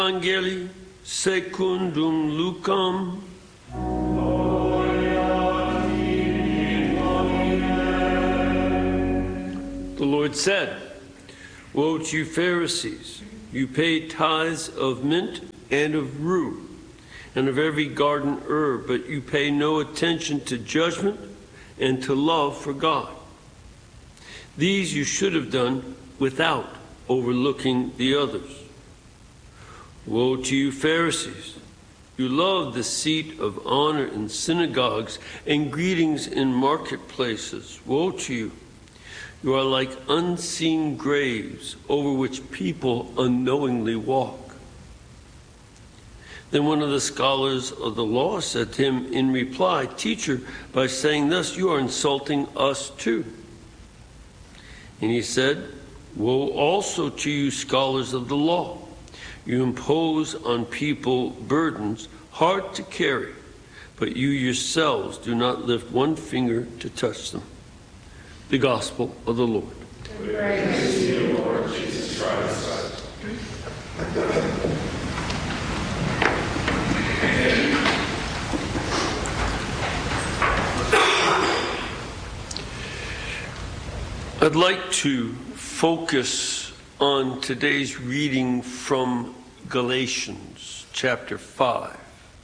Evangelii secundum Lucam. The Lord said, "Woe to you Pharisees, you pay tithes of mint and of rue, and of every garden herb, but you pay no attention to judgment and to love for God. These you should have done without overlooking the others. Woe to you Pharisees, you love the seat of honor in synagogues and greetings in marketplaces. Woe to you! You are like unseen graves over which people unknowingly walk." Then one of the scholars of the law said to him in reply, "Teacher, by saying this, you are insulting us too." And he said, "Woe also to you scholars of the law. You impose on people burdens hard to carry, but you yourselves do not lift one finger to touch them." The Gospel of the Lord. Praise to you, Lord Jesus Christ. I'd like to focus on today's reading from Galatians chapter 5.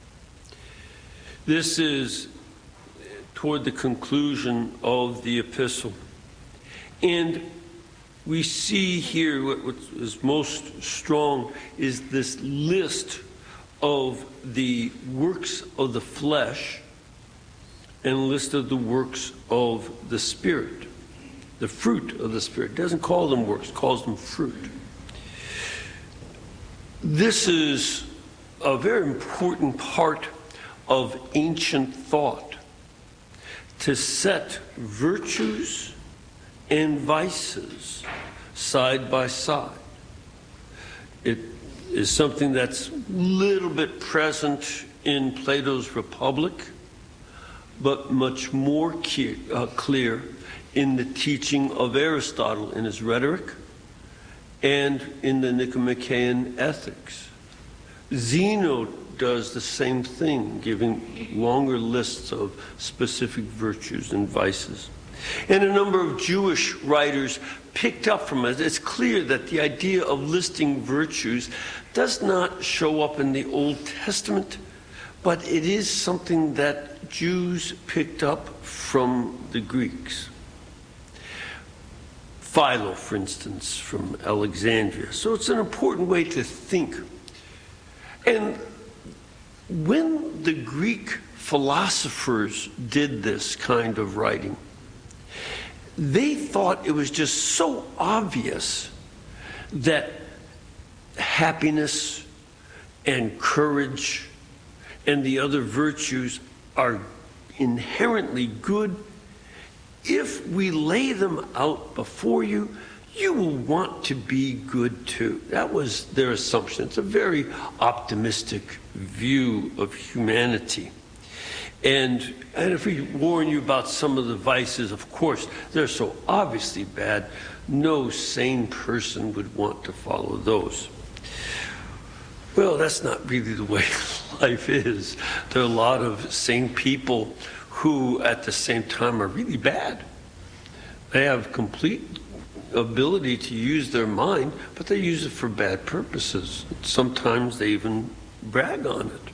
This is toward the conclusion of the epistle. And we see here what is most strong is this list of the works of the flesh and a list of the works of the Spirit. The fruit of the Spirit. It doesn't call them works, it calls them fruit. This is a very important part of ancient thought, to set virtues and vices side by side. It is something that's a little bit present in Plato's Republic, but much more clear in the teaching of Aristotle in his Rhetoric and in the Nicomachean Ethics. Zeno does the same thing, giving longer lists of specific virtues and vices. And a number of Jewish writers picked up from it. It's clear that the idea of listing virtues does not show up in the Old Testament, but it is something that Jews picked up from the Greeks. Philo, for instance, from Alexandria. So it's an important way to think. And when the Greek philosophers did this kind of writing, they thought it was just so obvious that happiness and courage and the other virtues are inherently good. If we lay them out before you, you will want to be good too. That was their assumption. It's a very optimistic view of humanity. And if we warn you about some of the vices, of course, they're so obviously bad, no sane person would want to follow those. Well, that's not really the way life is. There are a lot of sane people who at the same time are really bad. They have complete ability to use their mind, but they use it for bad purposes. Sometimes they even brag on it.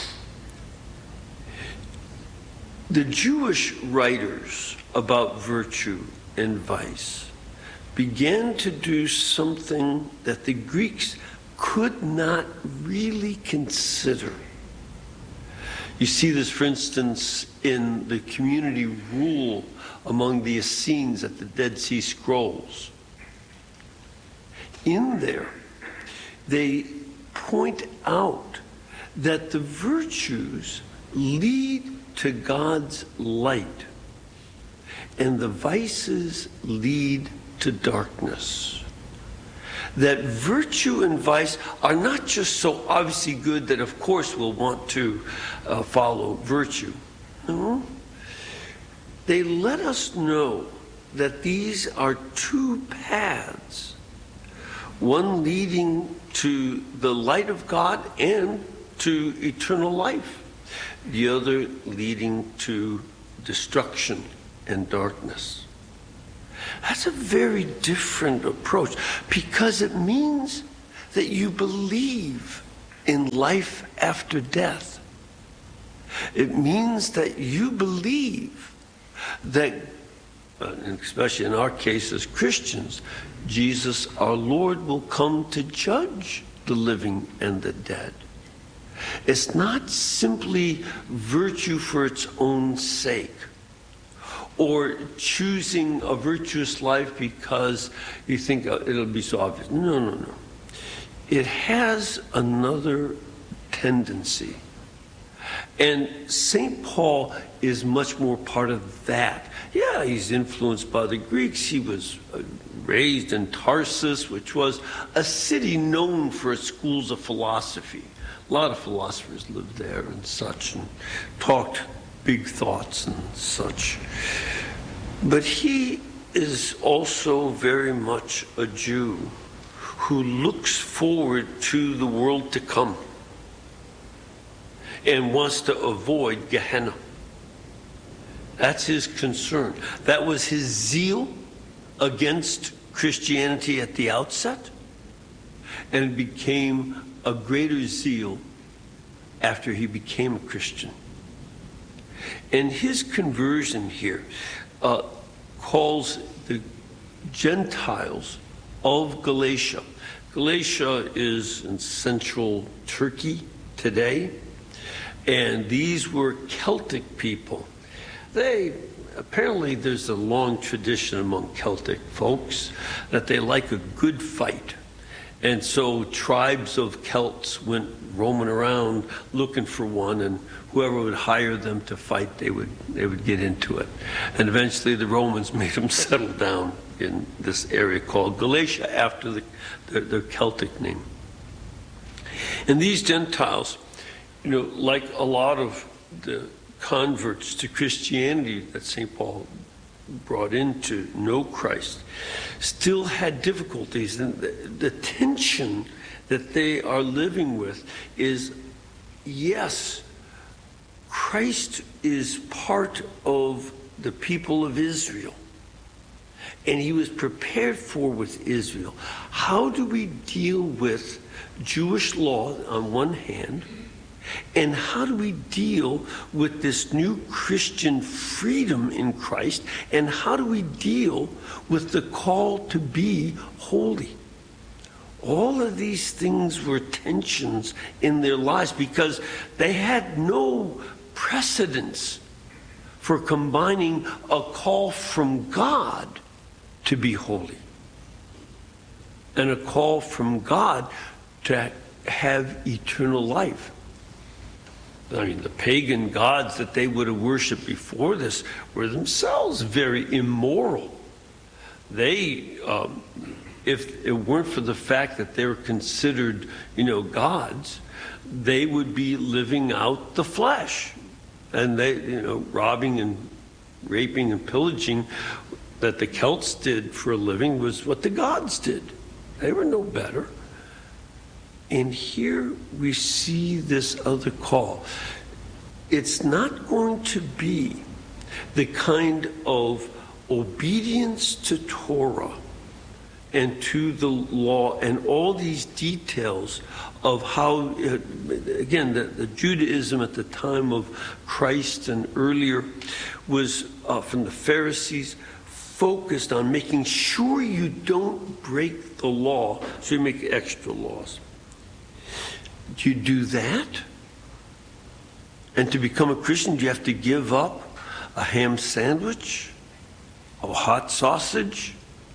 The Jewish writers about virtue and vice began to do something that the Greeks could not really consider. You see this, for instance, in the community rule among the Essenes at the Dead Sea Scrolls. In there, they point out that the virtues lead to God's light, and the vices lead to darkness. That virtue and vice are not just so obviously good that of course we'll want to follow virtue. No. They let us know that these are two paths one leading to the light of God and to eternal life, the other leading to destruction and darkness. That's a very different approach, because it means that you believe in life after death. It means that you believe that, especially in our case as Christians, Jesus our Lord will come to judge the living and the dead. It's not simply virtue for its own sake, or choosing a virtuous life because you think it'll be so obvious. No, no, no. It has another tendency. And St. Paul is much more part of that. Yeah, he's influenced by the Greeks. He was raised in Tarsus, which was a city known for its schools of philosophy. A lot of philosophers lived there and such, and talked big thoughts and such. But he is also very much a Jew who looks forward to the world to come and wants to avoid Gehenna. That's his concern. That was his zeal against Christianity at the outset, and it became a greater zeal after he became a Christian. And his conversion here calls the Gentiles of Galatia. Galatia is in central Turkey today, and these were Celtic people. Apparently there's a long tradition among Celtic folks that they like a good fight. And so tribes of Celts went roaming around looking for one, and whoever would hire them to fight, they would get into it. And eventually the Romans made them settle down in this area called Galatia after their Celtic name. And these Gentiles, like a lot of the converts to Christianity that St. Paul brought in to know Christ, still had difficulties. And the tension that they are living with is, yes, Christ is part of the people of Israel, and he was prepared for with Israel. How do we deal with Jewish law on one hand, and how do we deal with this new Christian freedom in Christ? And how do we deal with the call to be holy? All of these things were tensions in their lives because they had no precedence for combining a call from God to be holy and a call from God to have eternal life. I mean, the pagan gods that they would have worshipped before this were themselves very immoral. They, if it weren't for the fact that they were considered, gods, they would be living out the flesh. And they, robbing and raping and pillaging that the Celts did for a living was what the gods did. They were no better. And here we see this other call. It's not going to be the kind of obedience to Torah and to the law and all these details of how, again, the Judaism at the time of Christ and earlier was from the Pharisees, focused on making sure you don't break the law, so you make extra laws. Do you do that? And to become a Christian, do you have to give up a ham sandwich, a hot sausage,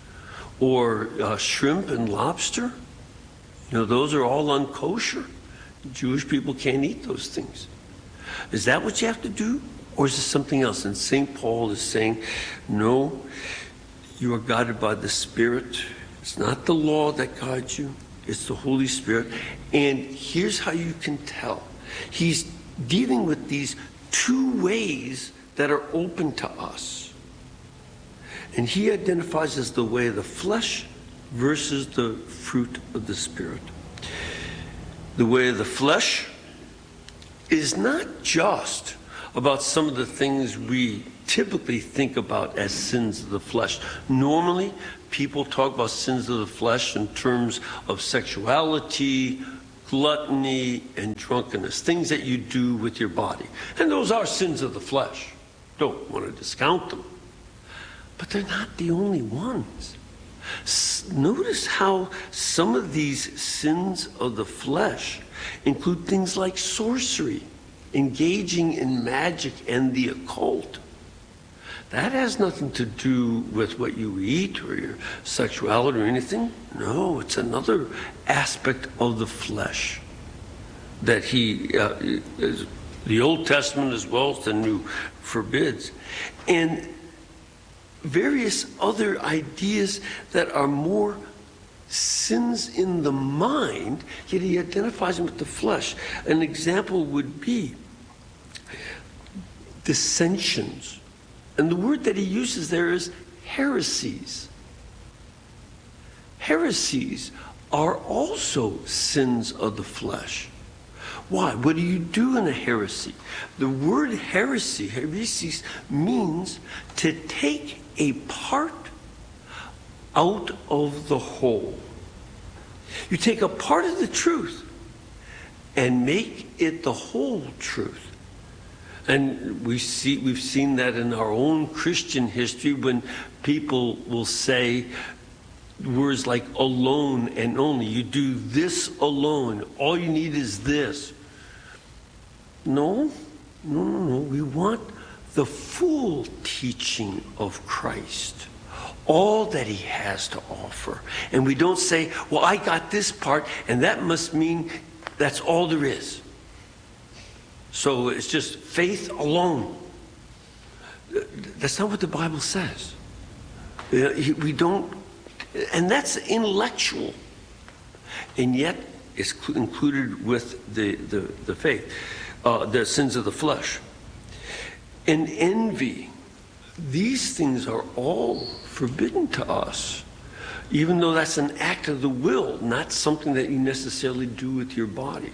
or shrimp and lobster? Those are all unkosher. Jewish people can't eat those things. Is that what you have to do? Or is it something else? And St. Paul is saying, no, you are guided by the Spirit. It's not the law that guides you. It's the Holy Spirit. And here's how you can tell. He's dealing with these two ways that are open to us. And he identifies as the way of the flesh versus the fruit of the Spirit. The way of the flesh is not just about some of the things we typically think about as sins of the flesh. Normally, people talk about sins of the flesh in terms of sexuality, gluttony, and drunkenness, things that you do with your body. And those are sins of the flesh. Don't want to discount them. But they're not the only ones. Notice how some of these sins of the flesh include things like sorcery, engaging in magic and the occult. That has nothing to do with what you eat or your sexuality or anything. No, it's another aspect of the flesh that the Old Testament as well as the New forbids. And various other ideas that are more sins in the mind, yet he identifies them with the flesh. An example would be dissensions. And the word that he uses there is heresies. Heresies are also sins of the flesh. Why? What do you do in a heresy? The word heresy, heresis, means to take a part out of the whole. You take a part of the truth and make it the whole truth. And we've seen that in our own Christian history when people will say words like alone and only. You do this alone. All you need is this. No. We want the full teaching of Christ. All that he has to offer. And we don't say, well, I got this part, and that must mean that's all there is. So it's just faith alone. That's not what the Bible says. We don't, and that's intellectual. And yet it's included with the faith, the sins of the flesh. And envy, these things are all forbidden to us, even though that's an act of the will, not something that you necessarily do with your body.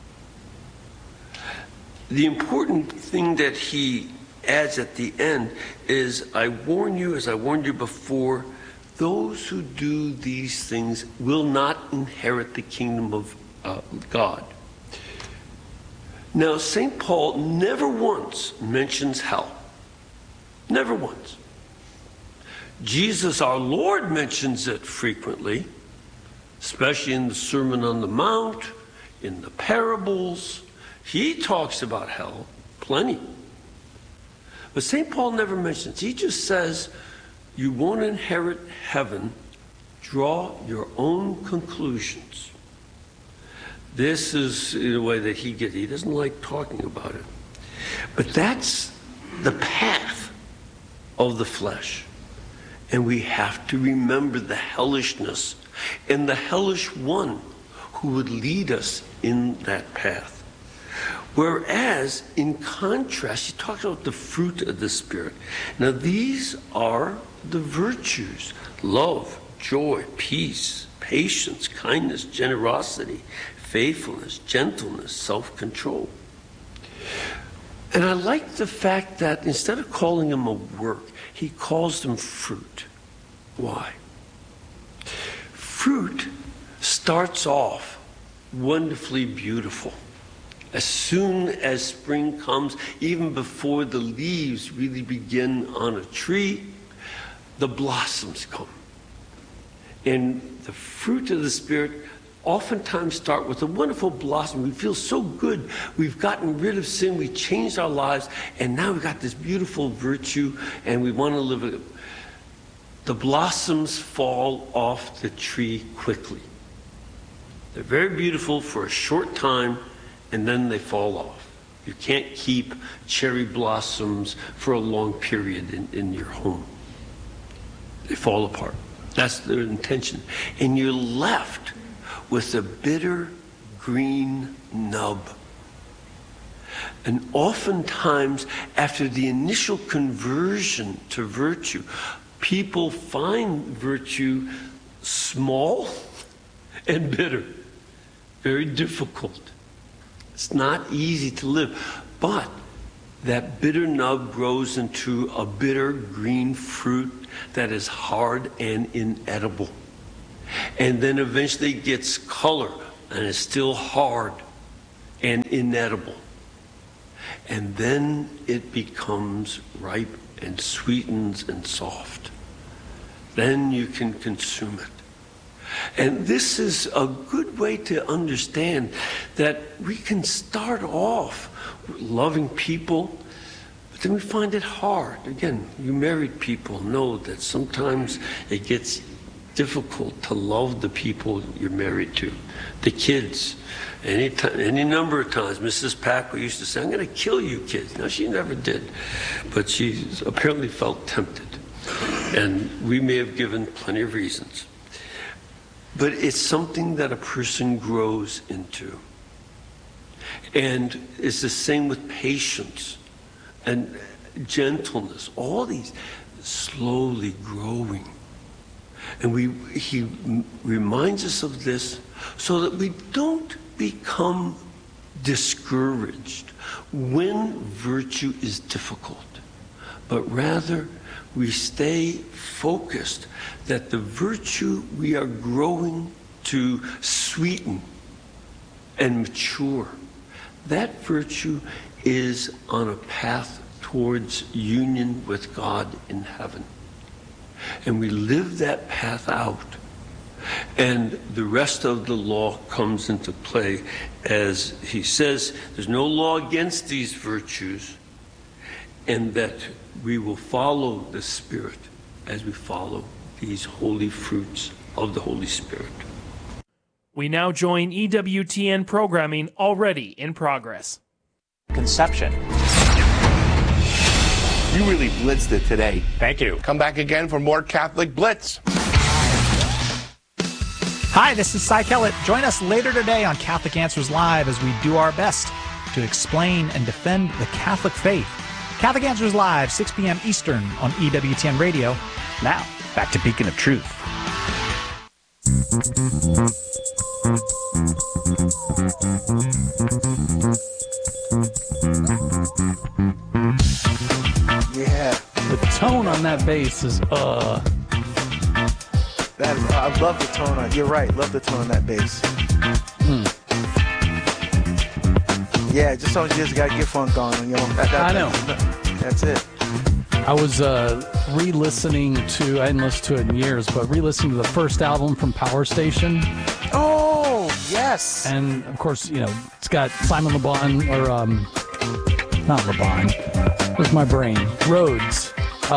The important thing that he adds at the end is, I warn you, as I warned you before, those who do these things will not inherit the kingdom of God. Now, St. Paul never once mentions hell. Never once. Jesus, our Lord, mentions it frequently, especially in the Sermon on the Mount, in the parables. He talks about hell plenty. But St. Paul never mentions. He just says, you won't inherit heaven. Draw your own conclusions. This is in a way that he doesn't like talking about it. But that's the path of the flesh. And we have to remember the hellishness and the hellish one who would lead us in that path. Whereas, in contrast, he talks about the fruit of the Spirit. Now, these are the virtues: love, joy, peace, patience, kindness, generosity, faithfulness, gentleness, self-control. And I like the fact that instead of calling them a work, he calls them fruit. Why? Fruit starts off wonderfully beautiful. As soon as spring comes, even before the leaves really begin on a tree, the blossoms come. And the fruit of the Spirit oftentimes start with a wonderful blossom. We feel so good. We've gotten rid of sin. We changed our lives. And now we've got this beautiful virtue, and we want to live it. The blossoms fall off the tree quickly. They're very beautiful for a short time, and then they fall off. You can't keep cherry blossoms for a long period in your home. They fall apart. That's their intention. And you're left with a bitter green nub. And oftentimes, after the initial conversion to virtue, people find virtue small and bitter. Very difficult. It's not easy to live. But that bitter nub grows into a bitter green fruit that is hard and inedible. And then eventually it gets color and is still hard and inedible. And then it becomes ripe and sweetens and soft. Then you can consume it. And this is a good way to understand that we can start off loving people, but then we find it hard. Again, you married people know that sometimes it gets difficult to love the people you're married to. The kids. Any number of times, Mrs. Packer used to say, I'm going to kill you kids. Now, she never did, but she apparently felt tempted. And we may have given plenty of reasons. But it's something that a person grows into. And it's the same with patience and gentleness. All these slowly growing. And he reminds us of this so that we don't become discouraged when virtue is difficult, but rather we stay focused that the virtue we are growing to sweeten and mature, that virtue is on a path towards union with God in heaven. And we live that path out. And the rest of the law comes into play as he says, there's no law against these virtues, and that we will follow the Spirit as we follow these holy fruits of the Holy Spirit. We now join EWTN programming already in progress. Conception. You really blitzed it today. Thank you. Come back again for more Catholic Blitz. Hi, this is Cy Kellett. Join us later today on Catholic Answers Live as we do our best to explain and defend the Catholic faith. Catholic Answers Live, 6 p.m. Eastern on EWTN Radio. Now, back to Beacon of Truth. Yeah. The tone on that bass is I love the tone on. You're right. Love the tone on that bass. Yeah, just so you just got to get funk on, you know. I know. That's it. I was re-listening to, I hadn't listened to it in years, but re-listening to the first album from Power Station. Oh, yes. And, of course, you know, it's got Simon Le Bon, or, not Le Bon. Where's my brain? Rhodes.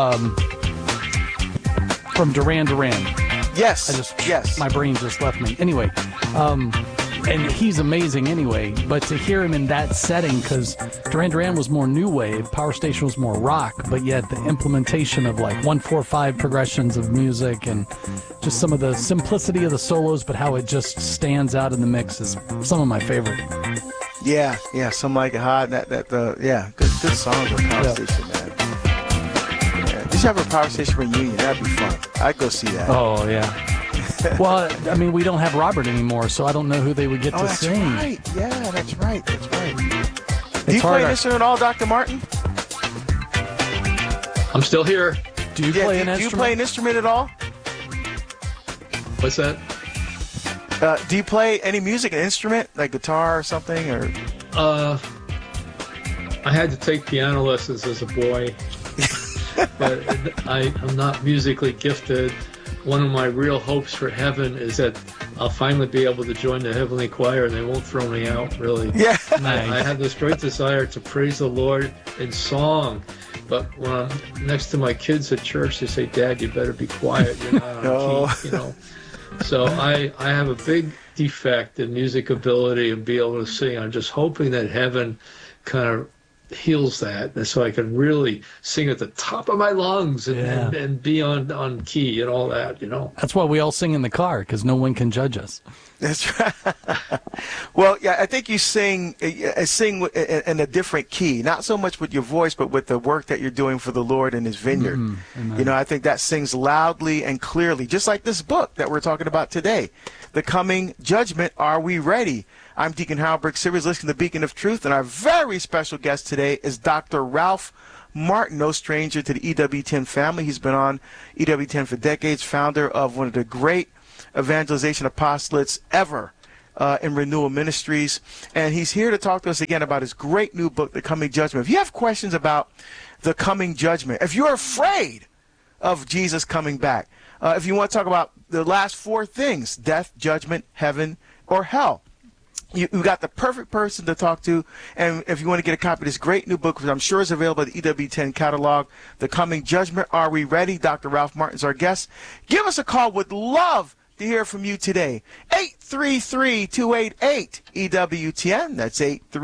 From Duran Duran. Yes. Yes. My brain just left me. Anyway, and he's amazing anyway, but to hear him in that setting, because Duran Duran was more new wave, Power Station was more rock, but yet the implementation of like 1-4-5 progressions of music and just some of the simplicity of the solos, but how it just stands out in the mix is some of my favorite. Yeah, Some Like It Hot. Good songs with Power Station, man. Yeah. You should have a Power Station reunion. That'd be fun. I'd go see that. Oh, yeah. Well, I mean, we don't have Robert anymore, so I don't know who they would get to sing. Right. Yeah, that's right. Do you play an instrument at all, Dr. Martin? I'm still here. Do you play an instrument? Do you play an instrument at all? What's that? Do you play any music, an instrument, like guitar or something? Or I had to take piano lessons as a boy, but I'm not musically gifted. One of my real hopes for heaven is that I'll finally be able to join the heavenly choir and they won't throw me out, really. Yeah. I have this great desire to praise the Lord in song, but when I'm next to my kids at church, they say, Dad, you better be quiet. You're not on key, you know. So I have a big defect in music ability and be able to sing. I'm just hoping that heaven kind of heals that, and so I can really sing at the top of my lungs and be on key and all that, you know. That's why we all sing in the car, because no one can judge us. That's right. Well, yeah, I think you sing in a different key, not so much with your voice, but with the work that you're doing for the Lord in His vineyard. You know, I think that sings loudly and clearly, just like this book that we're talking about today, The Coming Judgment. Are we ready? I'm Deacon Howard Brooks, listening to the Beacon of Truth, and our very special guest today is Dr. Ralph Martin, no stranger to the EWTN family. He's been on EWTN for decades, founder of one of the great evangelization apostolates ever in Renewal Ministries. And he's here to talk to us again about his great new book, The Coming Judgment. If you have questions about the coming judgment, if you're afraid of Jesus coming back, if you want to talk about the last four things, death, judgment, heaven, or hell, you got the perfect person to talk to. And if you want to get a copy of this great new book, which I'm sure is available at the EWTN catalog, The Coming Judgment, Are We Ready? Dr. Ralph Martin's our guest. Give us a call. Would love to hear from you today. 833-288-EWTN. That's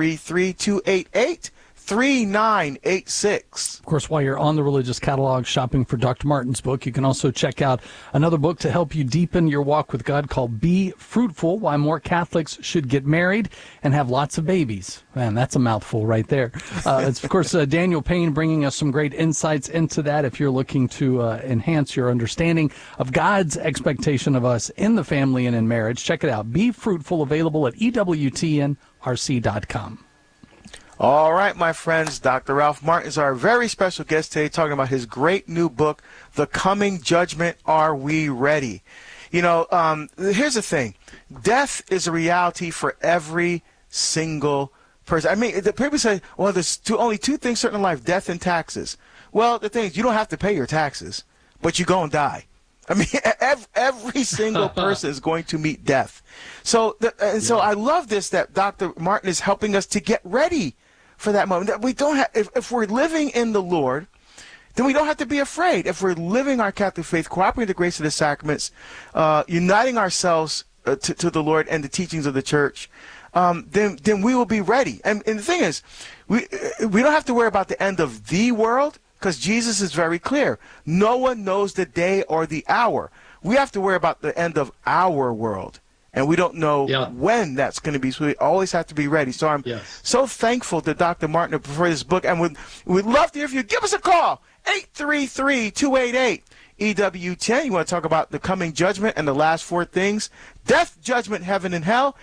833-288-3986. Of course, while you're on the Religious Catalog shopping for Dr. Martin's book, you can also check out another book to help you deepen your walk with God called Be Fruitful, Why More Catholics Should Get Married and Have Lots of Babies. Man, that's a mouthful right there. It's, of course, Daniel Payne bringing us some great insights into that if you're looking to enhance your understanding of God's expectation of us in the family and in marriage. Check it out. Be Fruitful, available at EWTNRC.com. All right, my friends, Dr. Ralph Martin is our very special guest today, talking about his great new book, The Coming Judgment, Are We Ready? You know, here's the thing. Death is a reality for every single person. I mean, the people say, well, there's only two things certain in life, death and taxes. Well, the thing is, you don't have to pay your taxes, but you're going to die. I mean, every single person is going to meet death. So I love this, that Dr. Martin is helping us to get ready for that moment. That we don't have, if we're living in the Lord, then we don't have to be afraid. If we're living our Catholic faith, cooperating with the grace of the sacraments, uniting ourselves to the Lord and the teachings of the Church, then we will be ready. And the thing is, we don't have to worry about the end of the world, because Jesus is very clear. No one knows the day or the hour. We have to worry about the end of our world. And we don't know when that's going to be. So we always have to be ready. So I'm so thankful to Dr. Martin for this book. And we'd love to hear from you. Give us a call. 833-288-EWTN. You want to talk about the coming judgment and the last four things. Death, judgment, heaven, and hell.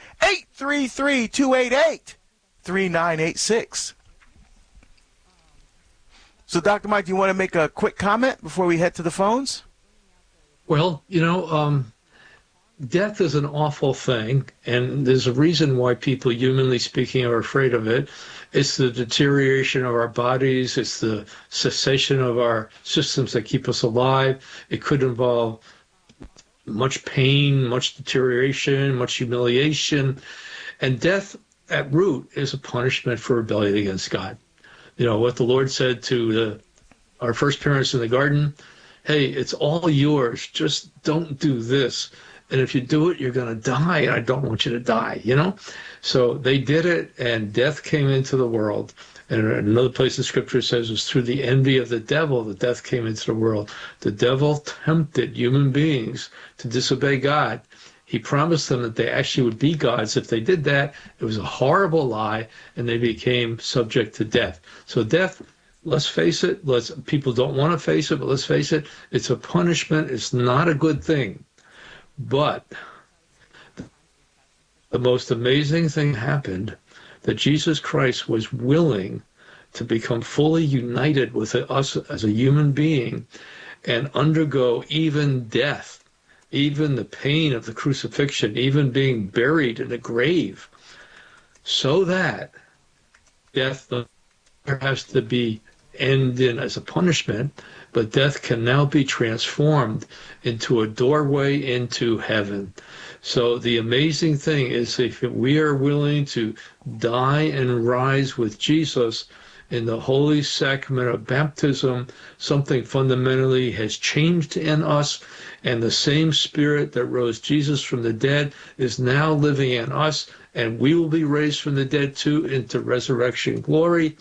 833-288-3986. So, Dr. Mike, do you want to make a quick comment before we head to the phones? Well, you know, death is an awful thing, and there's a reason why people, humanly speaking, are afraid of it. It's the deterioration of our bodies. It's the cessation of our systems that keep us alive. It could involve much pain, much deterioration, much humiliation. And death, at root, is a punishment for rebellion against God. You know, what the Lord said to our first parents in the garden, hey, it's all yours. Just don't do this. And if you do it, you're going to die. And I don't want you to die, you know? So they did it, and death came into the world. And another place in Scripture says it was through the envy of the devil that death came into the world. The devil tempted human beings to disobey God. He promised them that they actually would be gods if they did that. It was a horrible lie, and they became subject to death. So death, let's face it, people don't want to face it, but let's face it, it's a punishment. It's not a good thing. But the most amazing thing happened, that Jesus Christ was willing to become fully united with us as a human being and undergo even death, even the pain of the crucifixion, even being buried in a grave, so that death has to be ended as a punishment, but death can now be transformed into a doorway into heaven. So the amazing thing is, if we are willing to die and rise with Jesus in the holy sacrament of baptism, something fundamentally has changed in us, and the same Spirit that rose Jesus from the dead is now living in us, and we will be raised from the dead too into resurrection glory.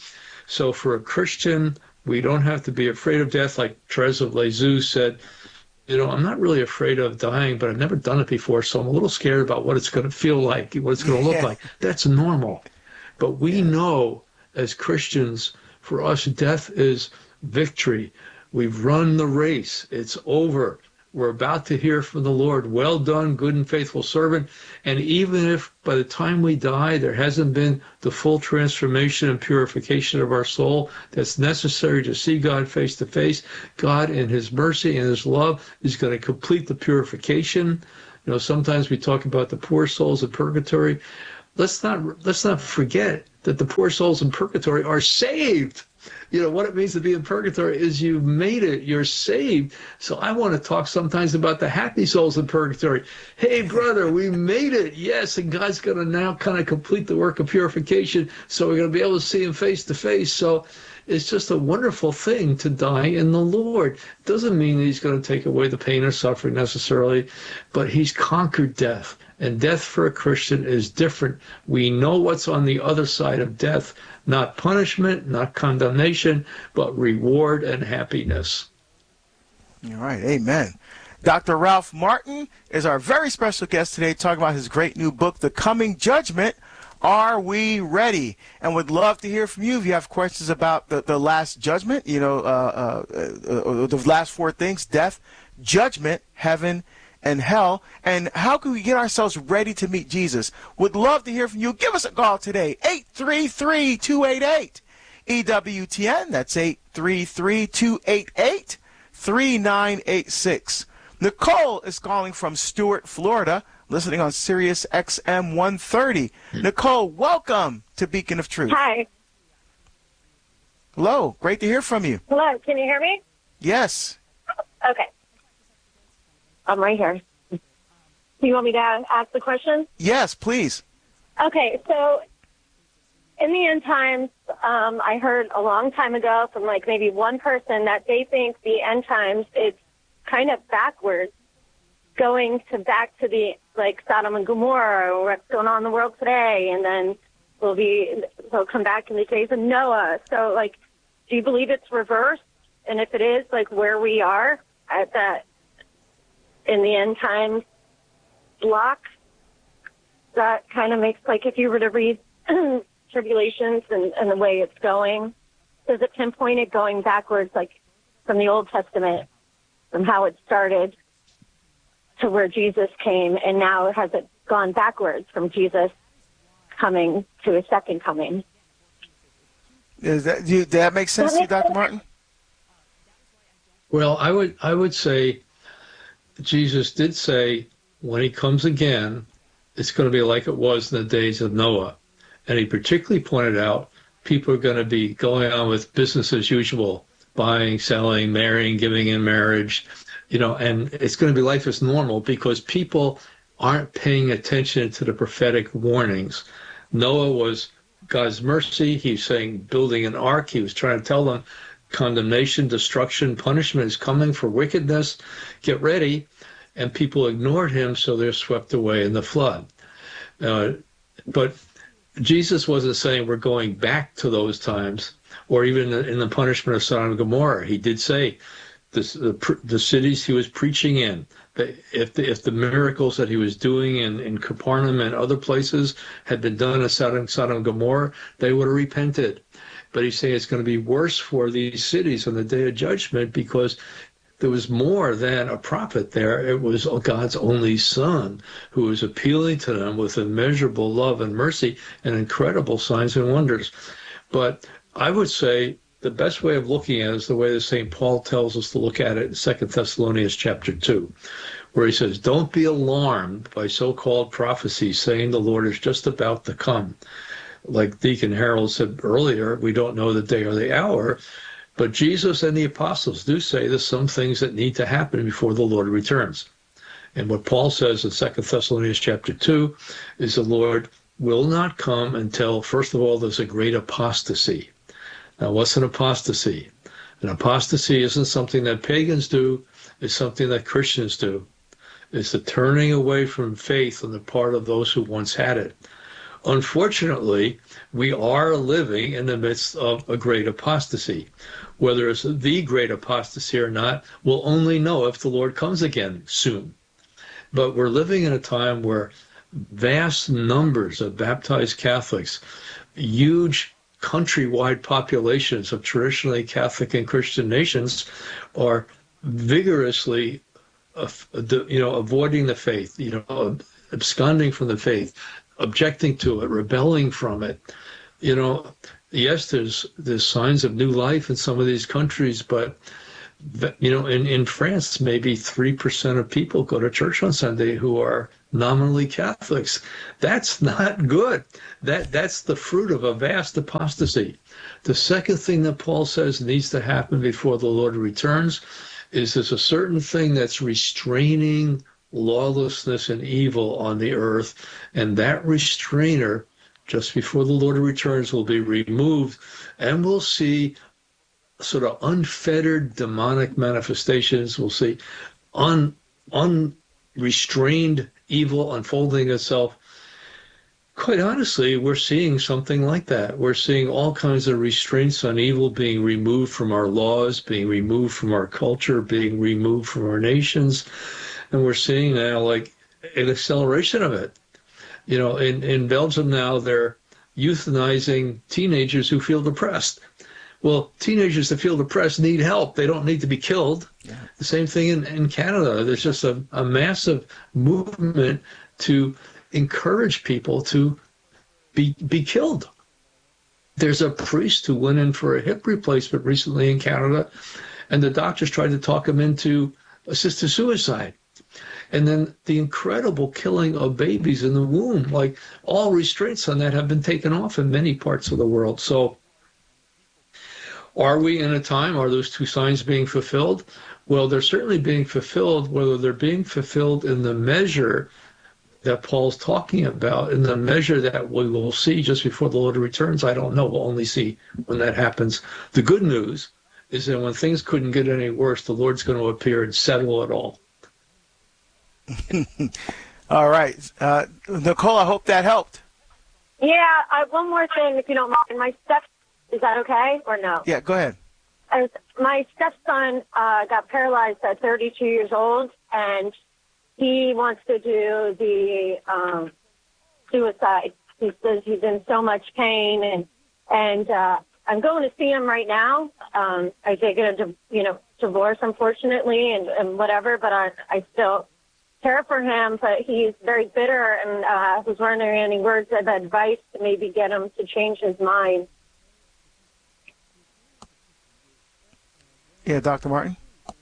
So for a Christian, we don't have to be afraid of death. Like Therese of Lisieux said, I'm not really afraid of dying, but I've never done it before, so I'm a little scared about what it's going to feel like, what it's going to look like. That's normal. But we know as Christians, for us, death is victory. We've run the race. It's over. We're about to hear from the Lord. Well done, good and faithful servant. And even if by the time we die, there hasn't been the full transformation and purification of our soul that's necessary to see God face to face, God in his mercy and his love is going to complete the purification. Sometimes we talk about the poor souls in purgatory. Let's not forget that the poor souls in purgatory are saved. What it means to be in purgatory is you've made it, you're saved. So I want to talk sometimes about the happy souls in purgatory. Hey, brother, we made it. Yes, and God's going to now kind of complete the work of purification. So we're going to be able to see him face to face. So it's just a wonderful thing to die in the Lord. Doesn't mean that he's going to take away the pain or suffering necessarily, but he's conquered death. And death for a Christian is different. We know what's on the other side of death, not punishment, not condemnation, but reward and happiness. All right, amen. Dr. Ralph Martin is our very special guest today, talking about his great new book, The Coming Judgment. Are we ready? And would love to hear from you if you have questions about the last judgment, the last four things: death, judgment, heaven, and hell. And how can we get ourselves ready to meet Jesus? Would love to hear from you. Give us a call today, 833-288-EWTN. That's 833-288-3986. Nicole is calling from Stuart, Florida, listening on Sirius XM 130. Nicole, welcome to Beacon of Truth. Hi. Hello. Great to hear from you. Hello. Can you hear me? Yes. Okay. I'm right here. Do you want me to ask the question? Yes, please. Okay. So in the end times, I heard a long time ago from maybe one person that they think the end times is kind of backwards, going back to the Sodom and Gomorrah, or what's going on in the world today, and then they'll come back in the days of Noah. So do you believe it's reversed? And if it is, where we are at that in the end times block, that kind of makes if you were to read Tribulations and the way it's going, does it pinpoint it going backwards from the Old Testament, from how it started to where Jesus came, and now has it gone backwards from Jesus coming to his second coming? Does that make sense to you, Dr. Martin? Well, I would say Jesus did say when he comes again, it's going to be like it was in the days of Noah. And he particularly pointed out people are going to be going on with business as usual, buying, selling, marrying, giving in marriage, and it's going to be life as normal because people aren't paying attention to the prophetic warnings. Noah was God's mercy. He's saying building an ark. He was trying to tell them condemnation, destruction, punishment is coming for wickedness. Get ready. And people ignored him, so they're swept away in the flood. But Jesus wasn't saying we're going back to those times, or even in the punishment of Sodom and Gomorrah. He did say the cities he was preaching in, if the miracles that he was doing in Capernaum and other places had been done in Sodom and Gomorrah, they would have repented. But he's saying it's going to be worse for these cities on the day of judgment because there was more than a prophet there. It was God's only Son who was appealing to them with immeasurable love and mercy and incredible signs and wonders. But I would say the best way of looking at it is the way that St. Paul tells us to look at it in 2 Thessalonians chapter 2, where he says, don't be alarmed by so-called prophecies saying the Lord is just about to come. Like Deacon Harold said earlier, we don't know the day or the hour, but Jesus and the apostles do say there's some things that need to happen before the Lord returns. And what Paul says in 2 Thessalonians chapter 2 is the Lord will not come until, first of all, there's a great apostasy. Now, what's an apostasy? An apostasy isn't something that pagans do. It's something that Christians do. It's the turning away from faith on the part of those who once had it. unfortunately, we are living in the midst of a great apostasy. Whether it's the great apostasy or not, we'll only know if the Lord comes again soon. But we're living in a time where vast numbers of baptized Catholics, huge countrywide populations of traditionally Catholic and Christian nations are vigorously, avoiding the faith, absconding from the faith, objecting to it, rebelling from it. Yes, there's signs of new life in some of these countries, but in France, maybe 3% of people go to church on Sunday who are nominally Catholics. That's not good. That's the fruit of a vast apostasy. The second thing that Paul says needs to happen before the Lord returns is there's a certain thing that's restraining lawlessness and evil on the earth, and that restrainer, just before the Lord returns, will be removed, and we'll see sort of unfettered demonic manifestations. We'll see unrestrained evil unfolding itself. Quite honestly, we're seeing something like that. We're seeing all kinds of restraints on evil being removed from our laws, being removed from our culture, being removed from our nations. And we're seeing now like an acceleration of it. In Belgium now, they're euthanizing teenagers who feel depressed. Well, teenagers that feel depressed need help. They don't need to be killed. Yeah. The same thing in Canada. There's just a massive movement to encourage people to be killed. There's a priest who went in for a hip replacement recently in Canada, and the doctors tried to talk him into assisted suicide. And then the incredible killing of babies in the womb, like all restraints on that have been taken off in many parts of the world. So are we in a time, are those two signs being fulfilled? Well, they're certainly being fulfilled. Whether they're being fulfilled in the measure that Paul's talking about, in the measure that we will see just before the Lord returns, I don't know. We'll only see when that happens. The good news is that when things couldn't get any worse, the Lord's going to appear and settle it all. All right. Nicole, I hope that helped. Yeah, one more thing, if you don't mind. Is that okay or no? Yeah, go ahead. My stepson got paralyzed at 32 years old, and he wants to do the suicide. He says he's in so much pain, and I'm going to see him right now. I did get a divorce, unfortunately, and whatever, but I still care for him. But he's very bitter, and I was wondering any words of advice to maybe get him to change his mind. Yeah, Dr. Martin?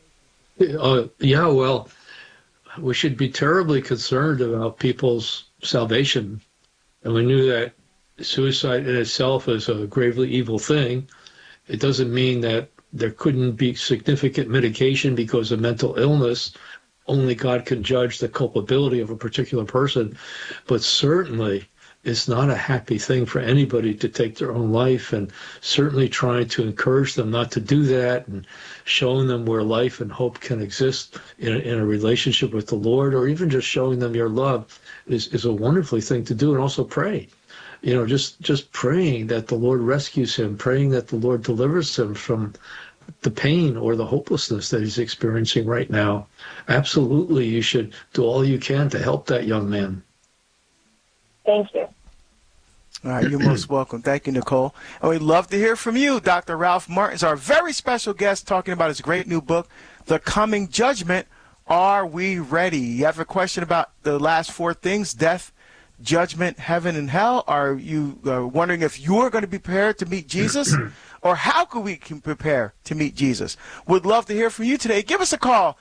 Well, we should be terribly concerned about people's salvation. And we knew that suicide in itself is a gravely evil thing. It doesn't mean that there couldn't be significant mitigation because of mental illness. Only God can judge the culpability of a particular person. But certainly, it's not a happy thing for anybody to take their own life, and certainly trying to encourage them not to do that and showing them where life and hope can exist in a relationship with the Lord, or even just showing them your love is a wonderful thing to do. And also pray, just praying that the Lord rescues him, praying that the Lord delivers him from the pain or the hopelessness that he's experiencing right now. Absolutely, you should do all you can to help that young man. Thank you. All right, you're most welcome. Thank you, Nicole. And we'd love to hear from you. Dr. Ralph Martin is our very special guest talking about his great new book, The Coming Judgment. Are we ready? You have a question about the last four things, death, judgment, heaven, and hell? Are you wondering if you're going to be prepared to meet Jesus? Or how could we prepare to meet Jesus? Would love to hear from you today. Give us a call,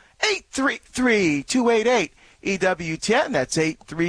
833-288-EWTN. That's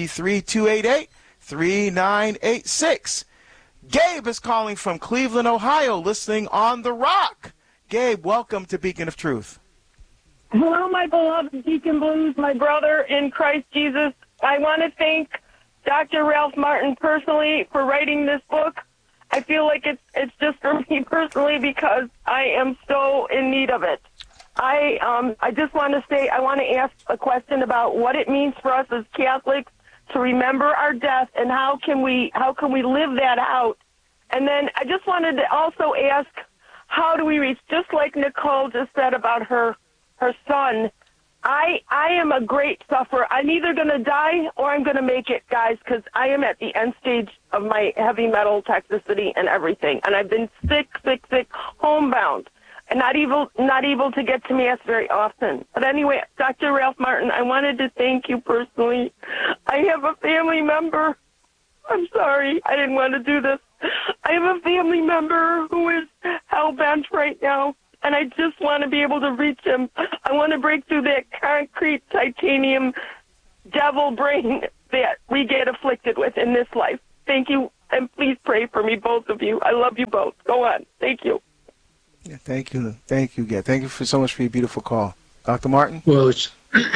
833-288-3986. Gabe is calling from Cleveland, Ohio, listening on The Rock. Gabe, welcome to Beacon of Truth. Hello, my beloved Deacon Blues, my brother in Christ Jesus. I want to thank Dr. Ralph Martin personally for writing this book. I feel like it's just for me personally because I am so in need of it. I just want to say, I want to ask a question about what it means for us as Catholics to remember our death, and how can we live that out? And then I just wanted to also ask, how do we reach, just like Nicole just said about her son, I am a great sufferer. I'm either going to die or I'm going to make it, guys, because I am at the end stage of my heavy metal toxicity and everything. And I've been sick, homebound, and not able to get to Mass very often. But anyway, Dr. Ralph Martin, I wanted to thank you personally. I have a family member. I'm sorry, I didn't want to do this. I have a family member who is hell-bent right now, and I just want to be able to reach him. I want to break through that concrete titanium devil brain that we get afflicted with in this life. Thank you, and please pray for me, both of you. I love you both. Go on. Thank you. Yeah, thank you. Thank you, Gad. Thank you so much for your beautiful call. Dr. Martin? Well, it's,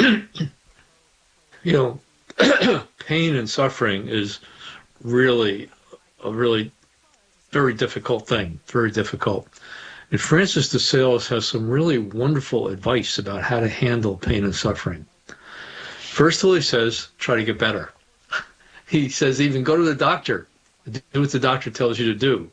pain and suffering is really a very difficult thing, very difficult. And Francis de Sales has some really wonderful advice about how to handle pain and suffering. First of all, he says, try to get better. He says, even go to the doctor, do what the doctor tells you to do.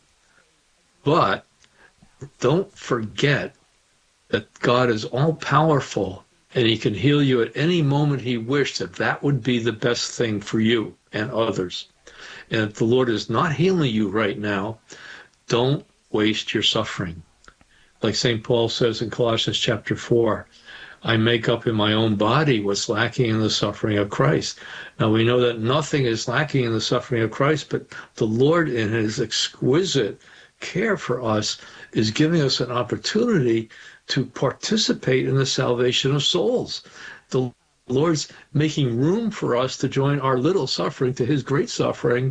But don't forget that God is all-powerful, and he can heal you at any moment he wished, that would be the best thing for you and others. And if the Lord is not healing you right now, don't waste your suffering. Like St. Paul says in Colossians chapter 4, I make up in my own body what's lacking in the suffering of Christ. Now we know that nothing is lacking in the suffering of Christ, but the Lord in his exquisite care for us is giving us an opportunity to participate in the salvation of souls. The Lord's making room for us to join our little suffering to his great suffering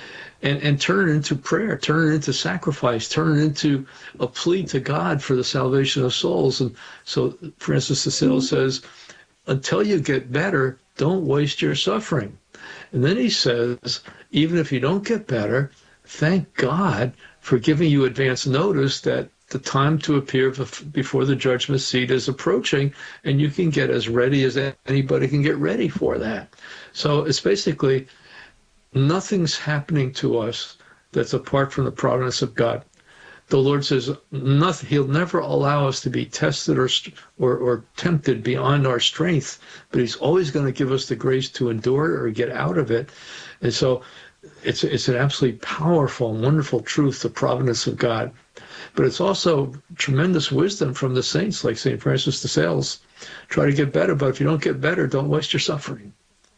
and turn it into prayer, turn it into sacrifice, turn it into a plea to God for the salvation of souls. And so Francis de Sales says, until you get better, don't waste your suffering. And then he says, even if you don't get better, thank God for giving you advance notice that the time to appear before the judgment seat is approaching, and you can get as ready as anybody can get ready for that. So it's basically nothing's happening to us that's apart from the providence of God. The Lord says nothing. He'll never allow us to be tested or tempted beyond our strength, but he's always going to give us the grace to endure it or get out of it. And so it's an absolutely powerful and wonderful truth, the providence of God. But it's also tremendous wisdom from the saints like St. Francis de Sales. Try to get better, but if you don't get better, don't waste your suffering.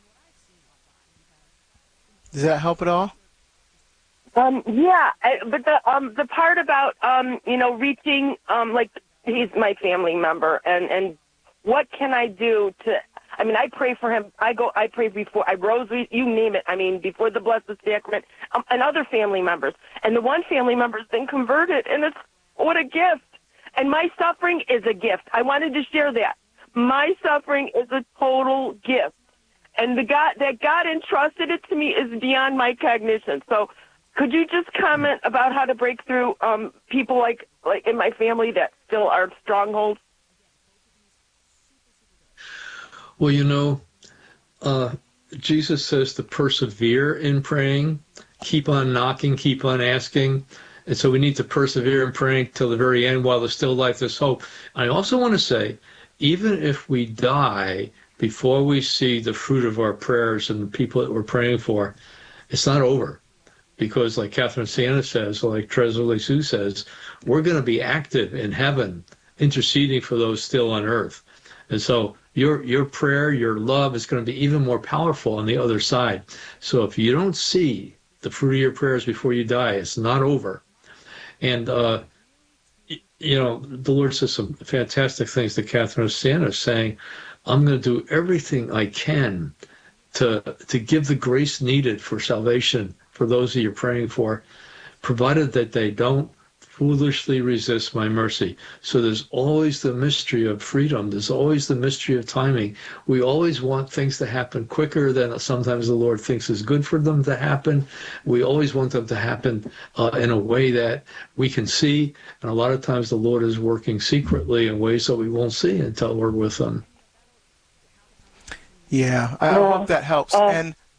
Does that help at all? Yeah, but the part about reaching, like he's my family member, and what can I do to? I mean, I pray for him. I pray before I rosary, you name it. I mean, before the Blessed Sacrament, and other family members. And the one family member's been converted, and it's what a gift. And my suffering is a gift. I wanted to share that. My suffering is a total gift. And God entrusted it to me is beyond my cognition. So could you just comment about how to break through people like in my family that still are strongholds? Well, Jesus says to persevere in praying, keep on knocking, keep on asking. And so we need to persevere in praying till the very end while there's still life, there's hope. I also want to say, even if we die before we see the fruit of our prayers and the people that we're praying for, it's not over. Because like Catherine Siena says, or like Teresa Lisieux says, we're going to be active in heaven, interceding for those still on earth. And so your prayer, your love is going to be even more powerful on the other side. So if you don't see the fruit of your prayers before you die, it's not over. And, the Lord says some fantastic things to Catherine of Siena, saying, I'm going to do everything I can to give the grace needed for salvation for those that you're praying for, provided that they don't foolishly resist my mercy. So there's always the mystery of freedom. There's always the mystery of timing. We always want things to happen quicker than sometimes the Lord thinks is good for them to happen. We always want them to happen in a way that we can see. And a lot of times the Lord is working secretly in ways that we won't see until we're with them. Yeah, I hope that helps. And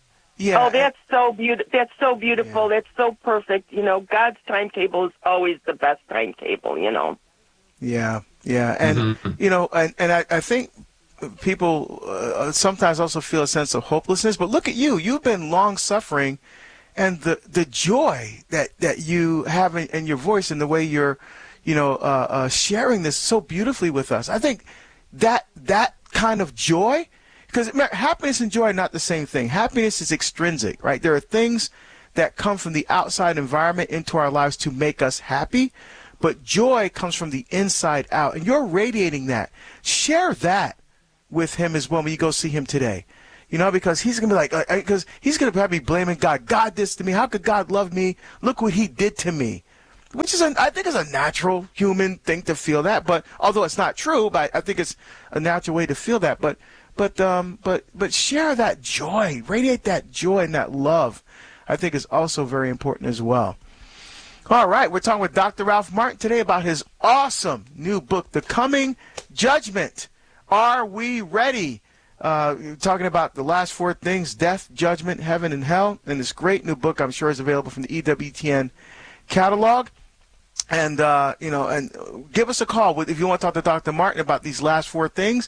Yeah. Oh, that's so beautiful. That's so beautiful. Yeah. That's so perfect. You know, God's timetable is always the best timetable, you know. Yeah, yeah. And, you know, and I think people sometimes also feel a sense of hopelessness. But look at you. You've been long-suffering, and the joy that you have in your voice and the way you're, you know, sharing this so beautifully with us. I think that kind of joy, because happiness and joy are not the same thing. Happiness is extrinsic, right? There are things that come from the outside environment into our lives to make us happy, but joy comes from the inside out, and you're radiating that. Share that with him as well when you go see him today. You know, because he's going to be like, because he's going to probably be blaming God. God did this to me. How could God love me? Look what he did to me. Which is, I think, is a natural human thing to feel that. But although it's not true, but I think it's a natural way to feel that. But share that joy, radiate that joy and that love. I think is also very important as well. All right, we're talking with Dr. Ralph Martin today about his awesome new book, The Coming Judgment. Are we ready? Talking about the last four things: death, judgment, heaven, and hell. And this great new book, I'm sure, is available from the EWTN catalog. And, you know, and give us a call if you want to talk to Dr. Martin about these last four things.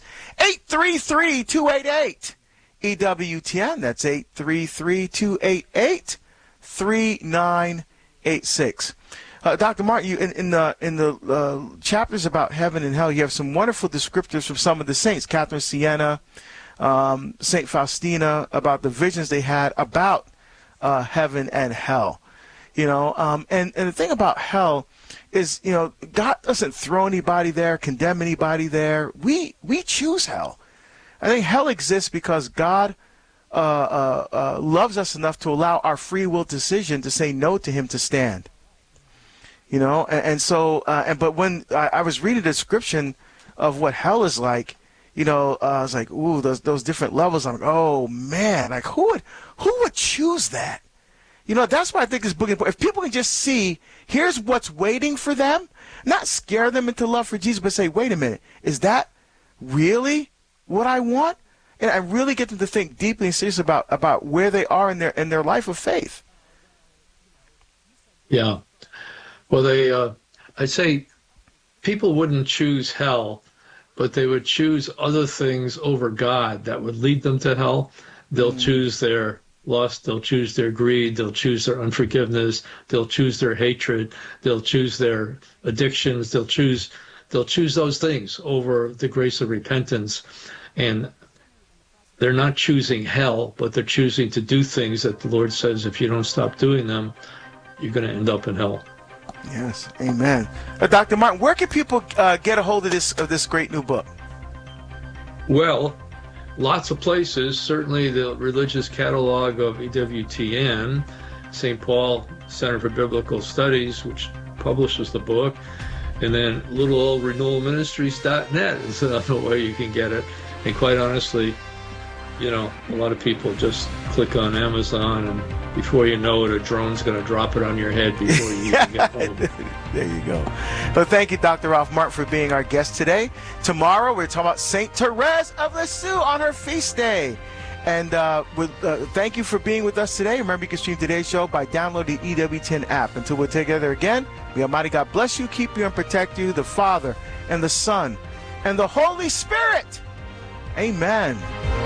833-288-EWTN. That's 833-288-3986. Dr. Martin, you in the chapters about heaven and hell, you have some wonderful descriptors from some of the saints, Catherine Siena, Saint Faustina, about the visions they had about heaven and hell. You know, and the thing about hell is, you know, God doesn't throw anybody there, condemn anybody there. We choose hell. I think hell exists because God loves us enough to allow our free will decision to say no to him to stand. You know, but when I was reading the description of what hell is like, you know, I was like, ooh, those different levels. I'm like, oh man, like who would choose that? You know, that's why I think this book is important. If people can just see, here's what's waiting for them, not scare them into love for Jesus, but say, wait a minute, is that really what I want? And I really get them to think deeply and seriously about where they are in their life of faith. Yeah. Well, I'd say people wouldn't choose hell, but they would choose other things over God that would lead them to hell. They'll choose their lust, they'll choose their greed, they'll choose their unforgiveness, they'll choose their hatred, they'll choose their addictions, they'll choose those things over the grace of repentance. And they're not choosing hell, but they're choosing to do things that the Lord says if you don't stop doing them, you're going to end up in hell. Yes, amen. Dr. Martin, where can people get a hold of this great new book? Well, lots of places. Certainly the religious catalog of EWTN, St. Paul Center for Biblical Studies, which publishes the book, and then littleoldrenewalministries.net is another way you can get it. And quite honestly, you know, a lot of people just click on Amazon, and before you know it, a drone's going to drop it on your head before you even get home. There you go. Well, thank you, Dr. Ralph Martin, for being our guest today. Tomorrow, we're talking about St. Therese of Lisieux on her feast day. And thank you for being with us today. Remember, you can stream today's show by downloading the EWTN app. Until we're together again, may Almighty God bless you, keep you, and protect you, the Father, and the Son, and the Holy Spirit. Amen.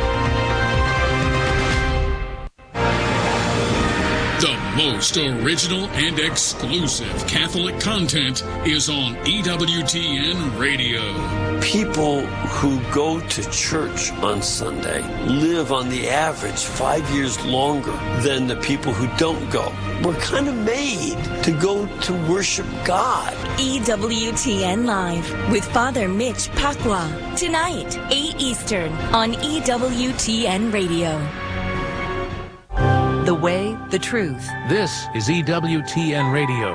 The most original and exclusive Catholic content is on EWTN Radio. People who go to church on Sunday live on the average 5 years longer than the people who don't go. We're kind of made to go to worship God. EWTN Live with Father Mitch Pacwa. Tonight, 8 Eastern on EWTN Radio. The way, the truth. This is EWTN Radio.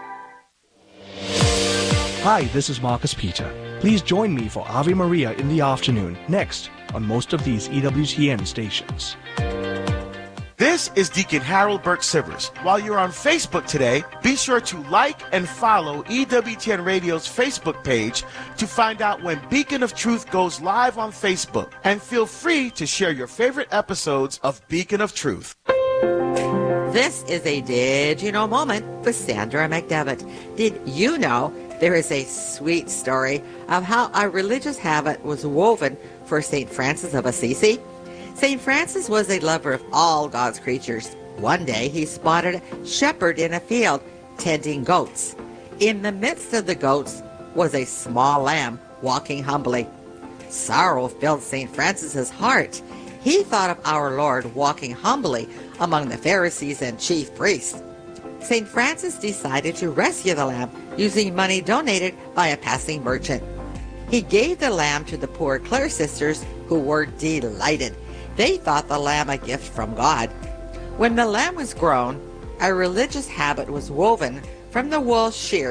Hi, this is Marcus Peter. Please join me for Ave Maria in the afternoon, next on most of these EWTN stations. This is Deacon Harold Burke Sivers. While you're on Facebook today, be sure to like and follow EWTN Radio's Facebook page to find out when Beacon of Truth goes live on Facebook. And feel free to share your favorite episodes of Beacon of Truth. This is a Did You Know moment with Sandra McDevitt. Did you know there is a sweet story of how a religious habit was woven for St. Francis of Assisi? St. Francis was a lover of all God's creatures. One day he spotted a shepherd in a field tending goats. In the midst of the goats was a small lamb walking humbly. Sorrow filled St. Francis's heart. He thought of our Lord walking humbly among the Pharisees and chief priests. St. Francis decided to rescue the lamb using money donated by a passing merchant. He gave the lamb to the poor Clare sisters, who were delighted. They thought the lamb a gift from God. When the lamb was grown, a religious habit was woven from the wool sheared